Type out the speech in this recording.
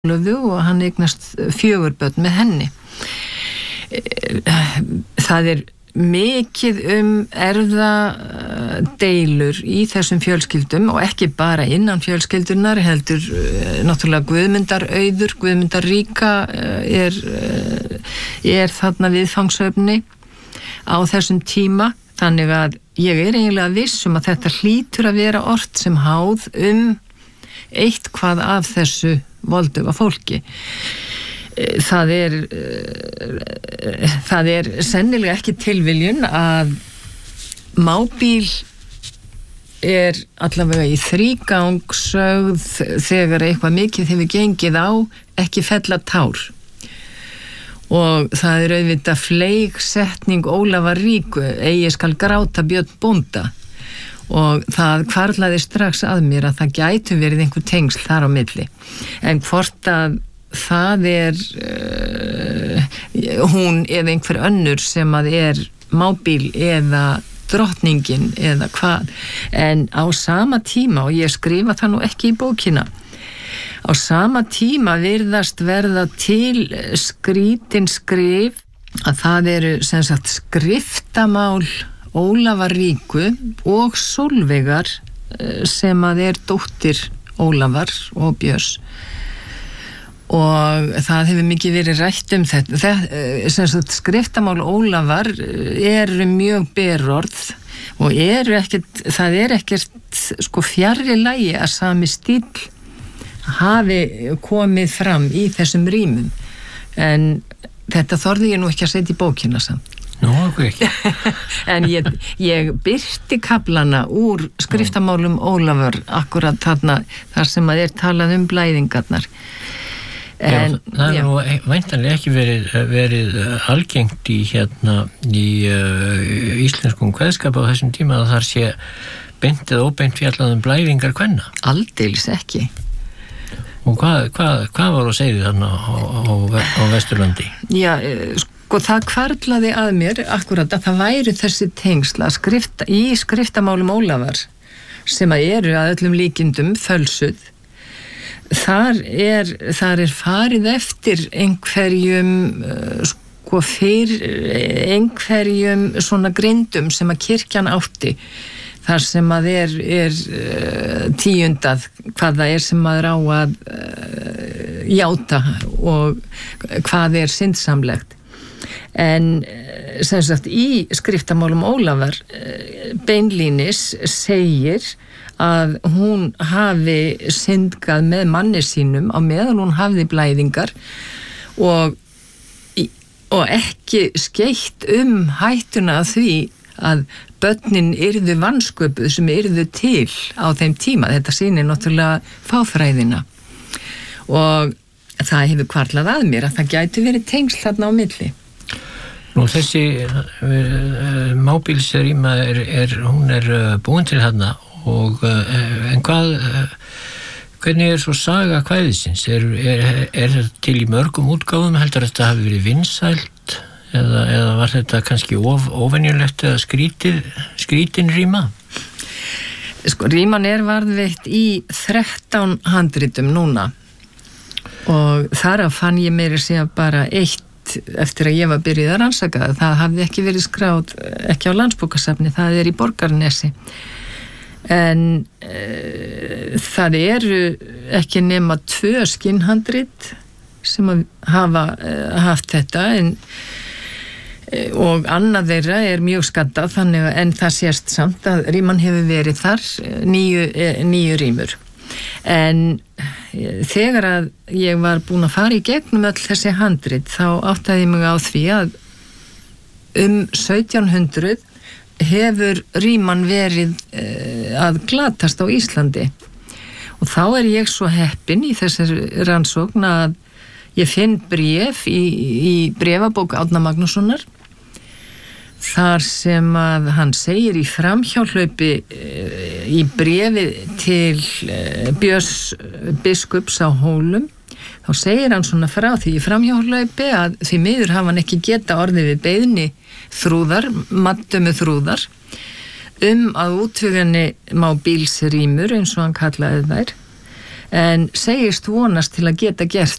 og hann eignast 4 börn með henni. Það mikið erfðadeilur í þessum fjölskyldum og ekki bara innan fjölskyldunar, heldur náttúrulega Guðmundarauður, Guðmundarríka þarna viðfangsefni á þessum tíma, þannig að ég eiginlega viss að þetta hlýtur að vera ort sem háð eitthvað af þessu volduga fólki. Það sennilega ekki tilviljun að mábíl allavega í þrígang sögð þegar eitthvað mikið hefur gengið á, ekki fella tár. Og það auðvitað fleigsetning Ólafar ríku, eigi skal gráta Björn bónda. Og það hvarflaði strax að mér að það gætu verið einhver tengsl þar á milli. En hvort að það hún eða einhver önnur sem að mábíl eða drottningin eða hvað. En á sama tíma, og ég skrifa það nú ekki í bókina, á sama tíma virðast verða til skrítin skrif að það sem sagt skriftamál Ólafar ríku og Sólveigar sem að dóttir Ólafar og Björns. Og það hefur mikið verið rætt þetta. Sem sagt, skriftamál Ólafar mjög berorð og það ekkert fjarri lagi að sami stíll hafi komið fram í þessum rímum. En þetta þorði ég nú ekki að setja í bókina samt. Nú, okkur ekki. En ég birti kaflana úr skriftamálum Ólafar akkurat þarna, þar sem að talað blæðingarnar. En, það nú væntanlega ekki verið algengt í íslenskum kveðskap á þessum tíma að þar sé beint eða óbeint fjallað blæðingar kvenna. Aldeilis ekki. Og hvað var að segja þarna á Vesturlandi? Já, það hvarflaði að mér akkurat að það væri þessi tengsl að í skriftamálum Ólafar sem að öllum líkindum fölsuð. Þar farið eftir einhverjum svona grindum sem að kirkjan átti, þar sem að tíundað hvað það sem maður á að játa og hvað syndsamlegt. En sem sagt í skriftamálum Ólafar beinlínis segir að hún hafi syndgað með manni sínum á meðan hún hafði blæðingar og ekki skeytt hættuna af því að börnin yrðu vansköpuð sem yrðu til á þeim tíma. Þetta sýnir náttúrulega fáfræðina. Og það hefur hvarflað að mér að það gæti verið tengsl þarna á milli. Nú þessi mábílsrýma hún búin til þarna og en hvernig svo saga kvæðisins? Er til í mörgum útgáfum, heldur þetta hafi verið vinsælt eða var þetta kannski óvenjulegt eða skrítin rýma? Rýman varðveitt í 13 handritum núna og þar fann ég meira að segja bara eitt eftir að ég var byrjuð að rannsaka. Það hafði ekki verið skráð, ekki á Landsbókasafni, það í Borgarnesi. En það ekki nema 2 skinnhandrit sem hafa haft þetta og annað þeirra mjög skaddað, þannig en það sést samt að rýman hefur verið þar 9 rýmur. En þegar að ég var búin að fara í gegnum öll þessi handrit þá áttaði ég mig á því að 1700 hefur rýman verið að glatast á Íslandi og þá ég svo heppin í þessari rannsókn að ég finn bréf í bréfabók Árna Magnússonar þar sem að hann segir í framhjáhlaupi í bréfi til Björns biskups á Hólum, þá segir hann svona frá því í framhjáhlaupi að því miður hafa hann ekki geta orðið við beiðni Þrúðar, Mattömu Þrúðar að útveginni mábílsrýmur eins og hann kallaði þær en segist vonast til að geta gert